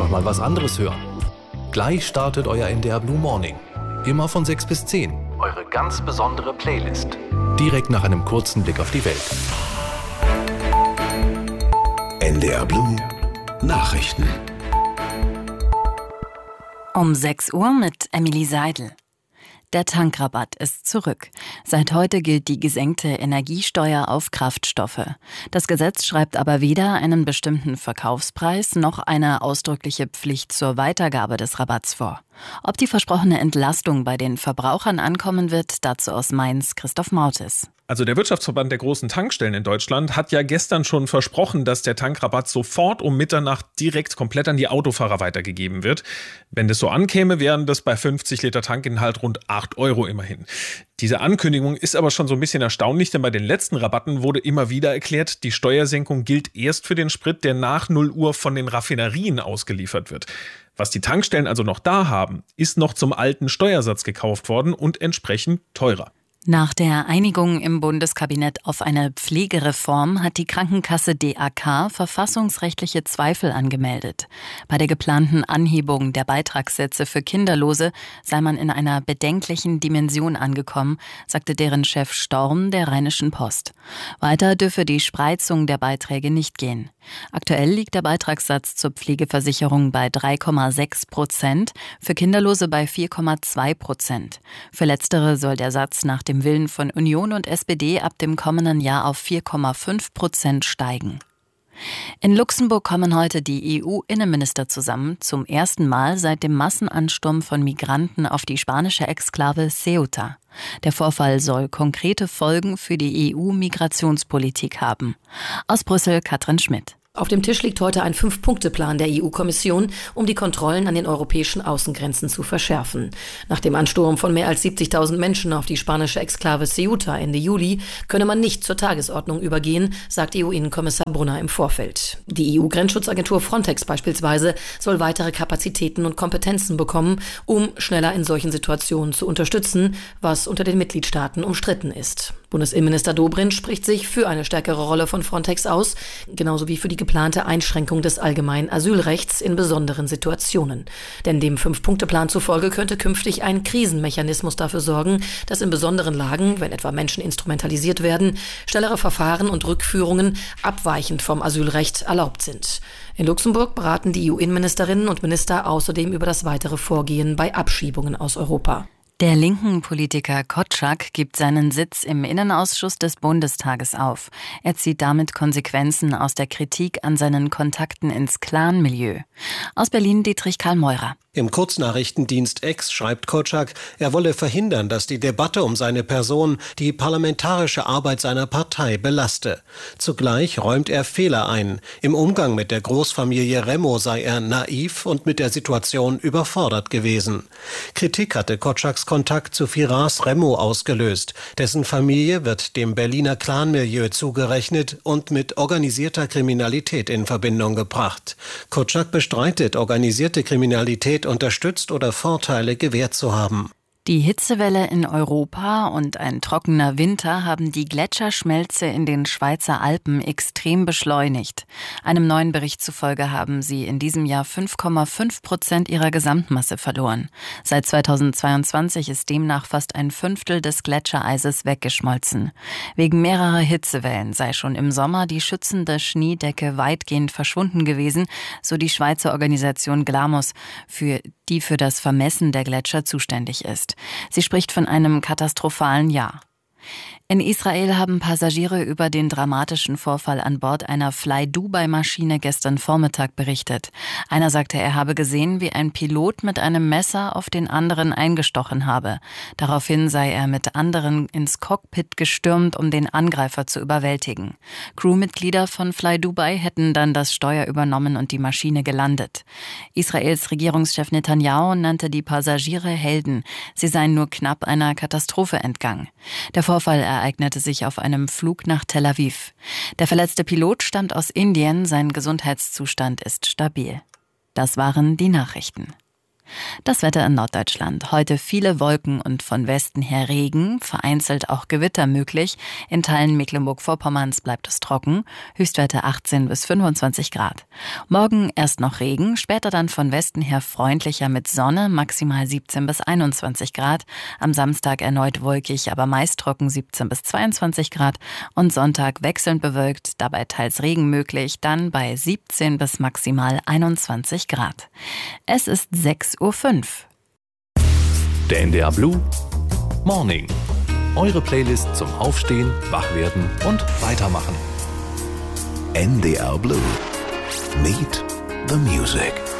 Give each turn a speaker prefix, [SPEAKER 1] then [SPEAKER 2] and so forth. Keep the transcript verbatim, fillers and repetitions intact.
[SPEAKER 1] einfach mal was anderes hören. Gleich startet euer N D R Blue Morning. Immer von sechs bis zehn. Eure ganz besondere Playlist. Direkt nach einem kurzen Blick auf die Welt.
[SPEAKER 2] N D R Blue Nachrichten.
[SPEAKER 3] Um sechs Uhr mit Emily Seidel. Der Tankrabatt ist zurück. Seit heute gilt die gesenkte Energiesteuer auf Kraftstoffe. Das Gesetz schreibt aber weder einen bestimmten Verkaufspreis noch eine ausdrückliche Pflicht zur Weitergabe des Rabatts vor. Ob die versprochene Entlastung bei den Verbrauchern ankommen wird, dazu aus Mainz Christoph Mautes.
[SPEAKER 4] Also der Wirtschaftsverband der großen Tankstellen in Deutschland hat ja gestern schon versprochen, dass der Tankrabatt sofort um Mitternacht direkt komplett an die Autofahrer weitergegeben wird. Wenn das so ankäme, wären das bei fünfzig Liter Tankinhalt rund acht Euro immerhin. Diese Ankündigung ist aber schon so ein bisschen erstaunlich, denn bei den letzten Rabatten wurde immer wieder erklärt, die Steuersenkung gilt erst für den Sprit, der nach null Uhr von den Raffinerien ausgeliefert wird. Was die Tankstellen also noch da haben, ist noch zum alten Steuersatz gekauft worden und entsprechend teurer.
[SPEAKER 3] Nach der Einigung im Bundeskabinett auf eine Pflegereform hat die Krankenkasse D A K verfassungsrechtliche Zweifel angemeldet. Bei der geplanten Anhebung der Beitragssätze für Kinderlose sei man in einer bedenklichen Dimension angekommen, sagte deren Chef Storm der Rheinischen Post. Weiter dürfe die Spreizung der Beiträge nicht gehen. Aktuell liegt der Beitragssatz zur Pflegeversicherung bei drei Komma sechs Prozent, für Kinderlose bei vier Komma zwei Prozent. Für Letztere soll der Satz nach dem Willen von Union und S P D ab dem kommenden Jahr auf vier Komma fünf Prozent steigen. In Luxemburg kommen heute die E U-Innenminister zusammen, zum ersten Mal seit dem Massenansturm von Migranten auf die spanische Exklave Ceuta. Der Vorfall soll konkrete Folgen für die E U-Migrationspolitik haben. Aus Brüssel Katrin Schmidt.
[SPEAKER 5] Auf dem Tisch liegt heute ein Fünf-Punkte-Plan der E U-Kommission, um die Kontrollen an den europäischen Außengrenzen zu verschärfen. Nach dem Ansturm von mehr als siebzigtausend Menschen auf die spanische Exklave Ceuta Ende Juli könne man nicht zur Tagesordnung übergehen, sagt E U-Innenkommissar Brunner im Vorfeld. Die E U-Grenzschutzagentur Frontex beispielsweise soll weitere Kapazitäten und Kompetenzen bekommen, um schneller in solchen Situationen zu unterstützen, was unter den Mitgliedstaaten umstritten ist. Bundesinnenminister Dobrindt spricht sich für eine stärkere Rolle von Frontex aus, genauso wie für die geplante Einschränkung des allgemeinen Asylrechts in besonderen Situationen. Denn dem Fünf-Punkte-Plan zufolge könnte künftig ein Krisenmechanismus dafür sorgen, dass in besonderen Lagen, wenn etwa Menschen instrumentalisiert werden, schnellere Verfahren und Rückführungen abweichend vom Asylrecht erlaubt sind. In Luxemburg beraten die E U-Innenministerinnen und Minister außerdem über das weitere Vorgehen bei Abschiebungen aus Europa.
[SPEAKER 3] Der linken Politiker Kotschak gibt seinen Sitz im Innenausschuss des Bundestages auf. Er zieht damit Konsequenzen aus der Kritik an seinen Kontakten ins Clan-Milieu. Aus Berlin Dietrich Karl Meurer.
[SPEAKER 6] Im Kurznachrichtendienst X schreibt Kotschak, er wolle verhindern, dass die Debatte um seine Person die parlamentarische Arbeit seiner Partei belaste. Zugleich räumt er Fehler ein. Im Umgang mit der Großfamilie Remo sei er naiv und mit der Situation überfordert gewesen. Kritik hatte Kotschaks Kontakt zu Firas Remo ausgelöst. Dessen Familie wird dem Berliner Clanmilieu zugerechnet und mit organisierter Kriminalität in Verbindung gebracht. Kotschak bestreitet, organisierte Kriminalität unterstützt oder Vorteile gewährt zu haben.
[SPEAKER 3] Die Hitzewelle in Europa und ein trockener Winter haben die Gletscherschmelze in den Schweizer Alpen extrem beschleunigt. Einem neuen Bericht zufolge haben sie in diesem Jahr fünf Komma fünf Prozent ihrer Gesamtmasse verloren. Seit zweitausendzweiundzwanzig ist demnach fast ein Fünftel des Gletschereises weggeschmolzen. Wegen mehrerer Hitzewellen sei schon im Sommer die schützende Schneedecke weitgehend verschwunden gewesen, so die Schweizer Organisation Glamos, für die für das Vermessen der Gletscher zuständig ist. Sie spricht von einem katastrophalen Jahr. In Israel haben Passagiere über den dramatischen Vorfall an Bord einer Fly-Dubai-Maschine gestern Vormittag berichtet. Einer sagte, er habe gesehen, wie ein Pilot mit einem Messer auf den anderen eingestochen habe. Daraufhin sei er mit anderen ins Cockpit gestürmt, um den Angreifer zu überwältigen. Crewmitglieder von Fly-Dubai hätten dann das Steuer übernommen und die Maschine gelandet. Israels Regierungschef Netanyahu nannte die Passagiere Helden. Sie seien nur knapp einer Katastrophe entgangen. Der Vorfall ereignete sich auf einem Flug nach Tel Aviv. Der verletzte Pilot stammt aus Indien, sein Gesundheitszustand ist stabil. Das waren die Nachrichten. Das Wetter in Norddeutschland. Heute viele Wolken und von Westen her Regen, vereinzelt auch Gewitter möglich. In Teilen Mecklenburg-Vorpommerns bleibt es trocken. Höchstwerte achtzehn bis fünfundzwanzig Grad. Morgen erst noch Regen, später dann von Westen her freundlicher mit Sonne, maximal siebzehn bis einundzwanzig Grad. Am Samstag erneut wolkig, aber meist trocken siebzehn bis zweiundzwanzig Grad. Und Sonntag wechselnd bewölkt, dabei teils Regen möglich, dann bei siebzehn bis maximal einundzwanzig Grad. Es ist sechs Uhr fünf.
[SPEAKER 1] Der N D R Blue Morning. Eure Playlist zum Aufstehen, Wachwerden und Weitermachen.
[SPEAKER 2] N D R Blue. Meet the Music.